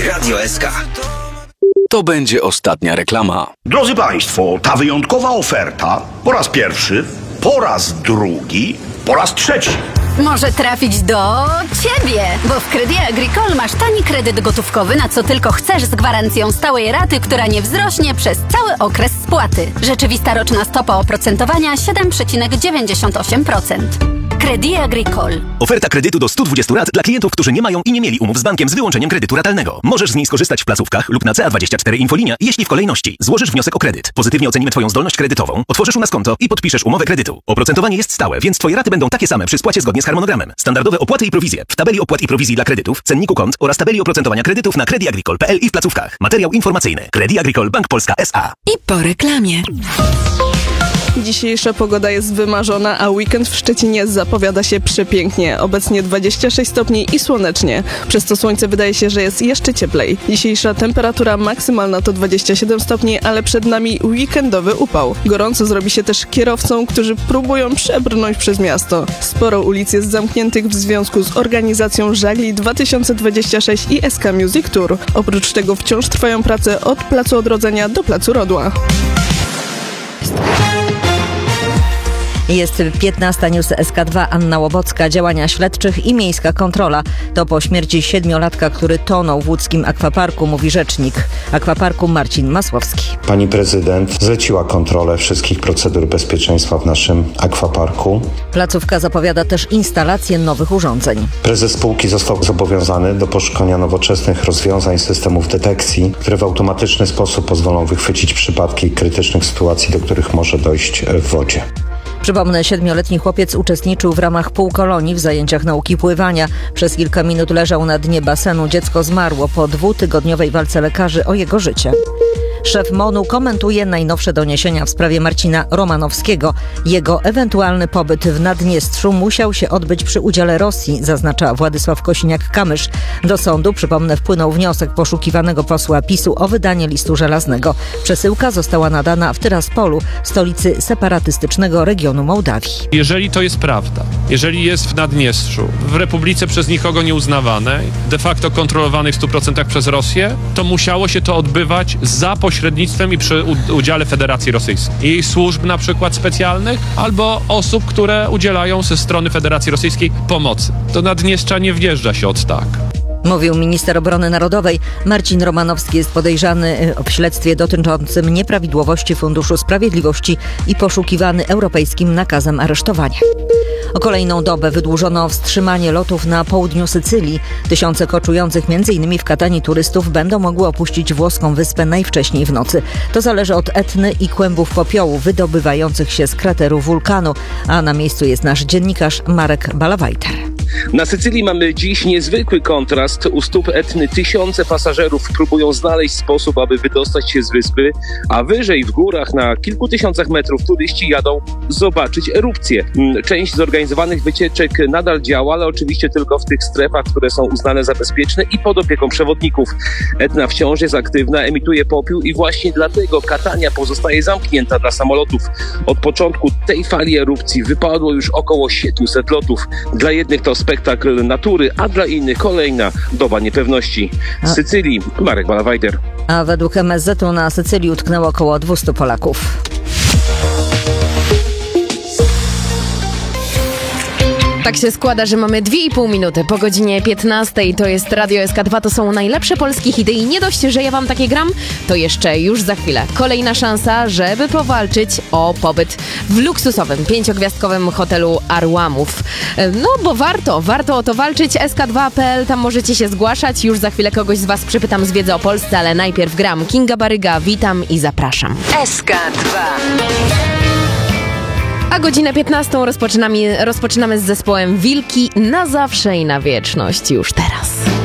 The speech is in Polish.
Radio SK. To będzie ostatnia reklama. Drodzy Państwo, ta wyjątkowa oferta po raz pierwszy, po raz drugi, po raz trzeci. Może trafić do Ciebie, bo w Crédit Agricole masz tani kredyt gotówkowy, na co tylko chcesz, z gwarancją stałej raty, która nie wzrośnie przez cały okres spłaty. Rzeczywista roczna stopa oprocentowania 7,98%. Crédit Agricole. Oferta kredytu do 120 rat dla klientów, którzy nie mają i nie mieli umów z bankiem z wyłączeniem kredytu ratalnego. Możesz z niej skorzystać w placówkach lub na CA24 Infolinia, jeśli w kolejności złożysz wniosek o kredyt. Pozytywnie ocenimy Twoją zdolność kredytową, otworzysz u nas konto i podpiszesz umowę kredytu. Oprocentowanie jest stałe, więc Twoje raty będą takie same przy spłacie zgodnie z harmonogramem. Standardowe opłaty i prowizje w tabeli opłat i prowizji dla kredytów, cenniku kont oraz tabeli oprocentowania kredytów na creditagricole.pl i w placówkach. Materiał informacyjny. Crédit Agricole Bank Polska S.A. I po reklamie. Dzisiejsza pogoda jest wymarzona, a weekend w Szczecinie zapowiada się przepięknie. Obecnie 26 stopni i słonecznie. Przez to słońce wydaje się, że jest jeszcze cieplej. Dzisiejsza temperatura maksymalna to 27 stopni, ale przed nami weekendowy upał. Gorąco zrobi się też kierowcom, którzy próbują przebrnąć przez miasto. Sporo ulic jest zamkniętych w związku z organizacją Żagli 2026 i SK Music Tour. Oprócz tego wciąż trwają prace od Placu Odrodzenia do Placu Rodła. Jest 15. News SK2, Anna Łobocka, działania śledczych i miejska kontrola. To po śmierci 7-latka, który tonął w łódzkim akwaparku, mówi rzecznik akwaparku Marcin Masłowski. Pani prezydent zleciła kontrolę wszystkich procedur bezpieczeństwa w naszym akwaparku. Placówka zapowiada też instalację nowych urządzeń. Prezes spółki został zobowiązany do poszukania nowoczesnych rozwiązań systemów detekcji, które w automatyczny sposób pozwolą wychwycić przypadki krytycznych sytuacji, do których może dojść w wodzie. Przypomnę, 7-letni chłopiec uczestniczył w ramach półkolonii w zajęciach nauki pływania. Przez kilka minut leżał na dnie basenu. Dziecko zmarło po 2-tygodniowej walce lekarzy o jego życie. Szef MON-u komentuje najnowsze doniesienia w sprawie Marcina Romanowskiego. Jego ewentualny pobyt w Naddniestrzu musiał się odbyć przy udziale Rosji, zaznacza Władysław Kosiniak-Kamysz. Do sądu, przypomnę, wpłynął wniosek poszukiwanego posła PiS-u o wydanie listu żelaznego. Przesyłka została nadana w Tyraspolu, stolicy separatystycznego regionu Mołdawii. Jeżeli to jest prawda, jeżeli jest w Naddniestrzu, w Republice przez nikogo nieuznawanej, de facto kontrolowanej w 100% przez Rosję, to musiało się to odbywać za pośrednictwem i przy udziale Federacji Rosyjskiej. Jej służb na przykład specjalnych albo osób, które udzielają ze strony Federacji Rosyjskiej pomocy. Do Naddniestrza nie wjeżdża się od tak. Mówił minister obrony narodowej. Marcin Romanowski jest podejrzany w śledztwie dotyczącym nieprawidłowości Funduszu Sprawiedliwości i poszukiwany europejskim nakazem aresztowania. O kolejną dobę wydłużono wstrzymanie lotów na południu Sycylii. Tysiące koczujących m.in. w Katanii turystów będą mogły opuścić włoską wyspę najwcześniej w nocy. To zależy od Etny i kłębów popiołu wydobywających się z krateru wulkanu. A na miejscu jest nasz dziennikarz Marek Balawajter. Na Sycylii mamy dziś niezwykły kontrast. U stóp Etny tysiące pasażerów próbują znaleźć sposób, aby wydostać się z wyspy, a wyżej w górach na kilku tysiącach metrów turyści jadą zobaczyć erupcję. Część zorganizowanych wycieczek nadal działa, ale oczywiście tylko w tych strefach, które są uznane za bezpieczne i pod opieką przewodników. Etna wciąż jest aktywna, emituje popiół i właśnie dlatego Katania pozostaje zamknięta dla samolotów. Od początku tej fali erupcji wypadło już około 700 lotów. Dla jednych to spektakl natury, a dla innych kolejna doba niepewności. Z Sycylii Marek Balawajder. A według MSZ-u na Sycylii utknęło około 200 Polaków. Tak się składa, że mamy 2,5 minuty po godzinie 15. To jest Radio SK2, to są najlepsze polskie hity i nie dość, że ja wam takie gram, to jeszcze już za chwilę kolejna szansa, żeby powalczyć o pobyt w luksusowym, 5-gwiazdkowym hotelu Arłamów. No bo warto o to walczyć. SK2.pl, tam możecie się zgłaszać. Już za chwilę kogoś z was przypytam z wiedzy o Polsce, ale najpierw gram Kinga Baryga. Witam i zapraszam. SK2. A godzinę 15 rozpoczynamy z zespołem Wilki na zawsze i na wieczność już teraz.